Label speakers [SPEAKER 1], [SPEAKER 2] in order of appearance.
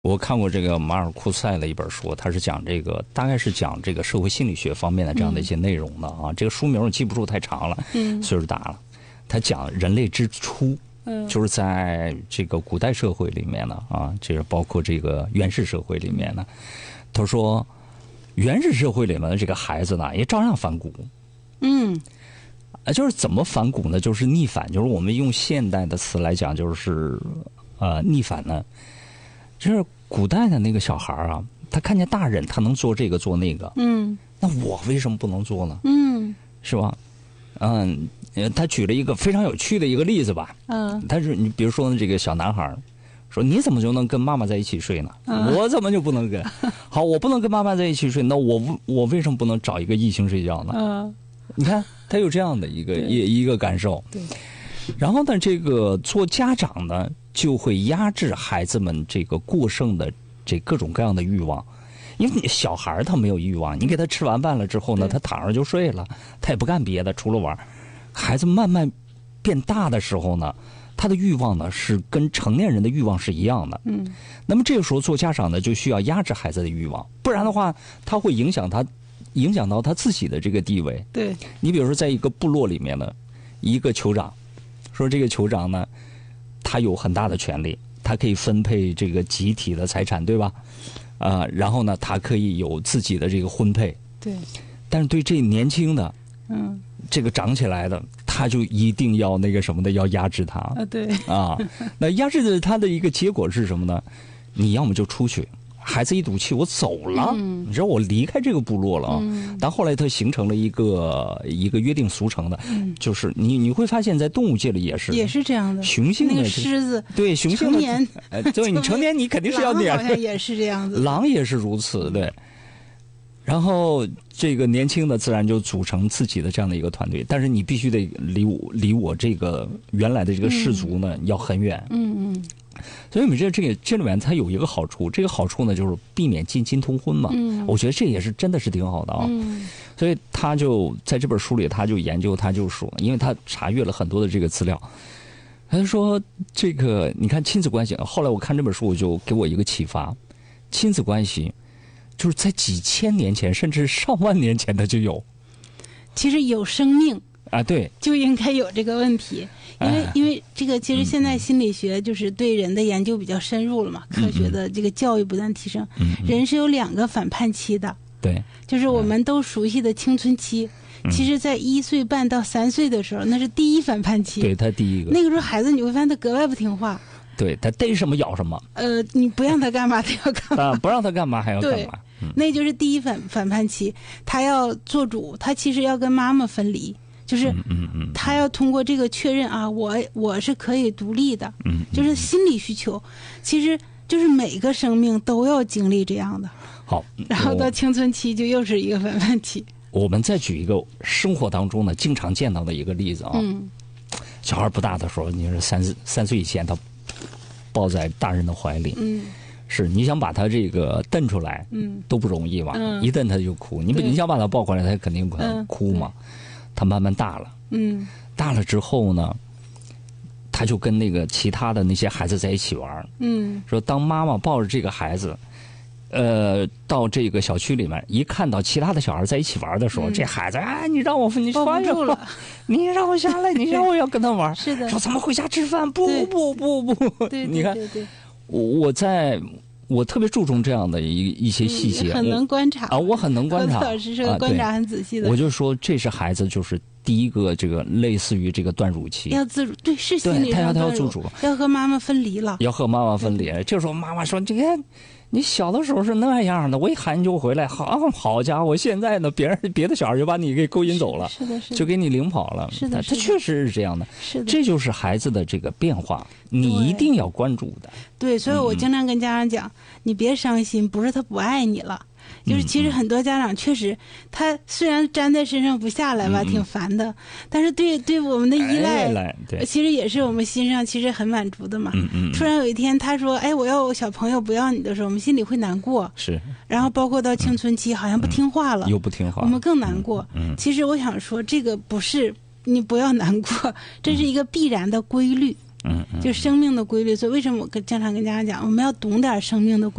[SPEAKER 1] 我看过这个马尔库塞的一本书，他是讲这个，大概是讲这个社会心理学方面的这样的一些内容的啊。这个书名我记不住，太长了，岁数大了。他讲人类之初，就是在这个古代社会里面呢啊，这个包括这个原始社会里面呢，他说原始社会里面的这个孩子呢，也照样反骨，就是怎么反骨呢？就是逆反，就是我们用现代的词来讲，就是逆反呢。就是古代的那个小孩啊，他看见大人他能做这个做那个，那我为什么不能做呢？是吧？他举了一个非常有趣的一个例子吧。他是你比如说这个小男孩说你怎么就能跟妈妈在一起睡呢？我怎么就不能跟？好，我不能跟妈妈在一起睡，那我为什么不能找一个异性睡觉呢？你看他有这样的一个感受。对。然后呢，这个做家长呢，就会压制孩子们这个过剩的这各种各样的欲望，因为你小孩他没有欲望，你给他吃完饭了之后呢，他躺着就睡了，他也不干别的，除了玩。孩子慢慢变大的时候呢，他的欲望呢是跟成年人的欲望是一样的。那么这个时候做家长呢，就需要压制孩子的欲望，不然的话，他会影响到他自己的这个地位。
[SPEAKER 2] 对，
[SPEAKER 1] 你比如说，在一个部落里面呢，一个酋长。说这个酋长呢，他有很大的权利，他可以分配这个集体的财产，对吧？然后呢，他可以有自己的这个婚配。
[SPEAKER 2] 对。
[SPEAKER 1] 但是对这年轻的，这个长起来的，他就一定要那个什么的，要压制他。
[SPEAKER 2] 对。
[SPEAKER 1] 那压制的他的一个结果是什么呢？你要么就出去。孩子一赌气，我走了，你知道我离开这个部落了啊。但后来它形成了一个约定俗成的，就是你会发现在动物界里也是这样的。雄性的
[SPEAKER 2] 那个狮子，
[SPEAKER 1] 对雄性的
[SPEAKER 2] 成年，
[SPEAKER 1] 对你成年你肯定是要撵的，
[SPEAKER 2] 好像也是这样子，
[SPEAKER 1] 狼也是如此，对。然后这个年轻的自然就组成自己的这样的一个团队，但是你必须得离我这个原来的这个氏族呢要很远。所以我们这里面它有一个好处，这个好处呢就是避免近亲通婚嘛。我觉得这也是真的是挺好的啊。所以他就在这本书里，他就研究，他就说，因为他查阅了很多的这个资料，他就说这个你看亲子关系。后来我看这本书，我就给我一个启发，亲子关系就是在几千年前，甚至上万年前的就有。
[SPEAKER 2] 其实有生命
[SPEAKER 1] 啊，对，
[SPEAKER 2] 就应该有这个问题。因为这个其实现在心理学就是对人的研究比较深入了嘛，科学的这个教育不断提升，人是有2个反叛期的。
[SPEAKER 1] 对，
[SPEAKER 2] 就是我们都熟悉的青春期，其实在1岁半到3岁的时候，那是第一反叛期。
[SPEAKER 1] 对，他第一个。
[SPEAKER 2] 那个时候孩子你会发现他格外不听话。
[SPEAKER 1] 对，他逮什么咬什么。
[SPEAKER 2] 你不让他干嘛他要干嘛。
[SPEAKER 1] 不让他干嘛还要干嘛。
[SPEAKER 2] 那就是第一反叛期，他要做主，他其实要跟妈妈分离。就是他要通过这个确认啊，我是可以独立的，就是心理需求，其实就是每个生命都要经历这样的。
[SPEAKER 1] 好，
[SPEAKER 2] 然后到青春期就又是一个反叛期。
[SPEAKER 1] 我们再举一个生活当中呢经常见到的一个例子啊，小孩不大的时候，你说3岁以前，他抱在大人的怀里，是你想把他这个蹬出来，都不容易嘛，一蹬他就哭，你想把他抱回来，他肯定哭嘛。他慢慢大了，大了之后呢，他就跟那个其他的那些孩子在一起玩，说当妈妈抱着这个孩子，到这个小区里面，一看到其他的小孩在一起玩的时候，这孩子你让我你
[SPEAKER 2] 抱不住了，
[SPEAKER 1] 你让我下来，你让我要跟他玩，
[SPEAKER 2] 是的，
[SPEAKER 1] 说咱们回家吃饭，不，
[SPEAKER 2] 对，
[SPEAKER 1] 你看，我特别注重这样的一些细节，
[SPEAKER 2] 很能观察
[SPEAKER 1] 我很能观察。
[SPEAKER 2] 老师是个观察很仔细的。
[SPEAKER 1] 我就说这是孩子就是第一个这个类似于这个断乳期，
[SPEAKER 2] 要自主，对，是心理上
[SPEAKER 1] 他要自主，
[SPEAKER 2] 要和妈妈分离了，
[SPEAKER 1] 要和妈妈分离。这时候妈妈说：“这个你小的时候是那样的，我一喊你就回来。好家伙，现在呢，别的小孩就把你给勾引走了，
[SPEAKER 2] 是的，
[SPEAKER 1] 就给你领跑了。
[SPEAKER 2] 是的，
[SPEAKER 1] 他确实是这样的。
[SPEAKER 2] 是的，
[SPEAKER 1] 这就是孩子的这个变化，你一定要关注的。
[SPEAKER 2] 对，所以我经常跟家长讲，你别伤心，不是他不爱你了。”就是其实很多家长确实，他虽然粘在身上不下来吧，挺烦的，但是对我们的依赖，其实也是我们心上其实很满足的嘛。突然有一天他说：“哎，我要我小朋友不要你的时候，我们心里会难过。”
[SPEAKER 1] 是。
[SPEAKER 2] 然后包括到青春期，好像不听话了，
[SPEAKER 1] 又不听话，
[SPEAKER 2] 我们更难过。其实我想说，这个不是你不要难过，这是一个必然的规律。 就生命的规律。所以为什么我经常跟家长讲，我们要懂点生命的规律。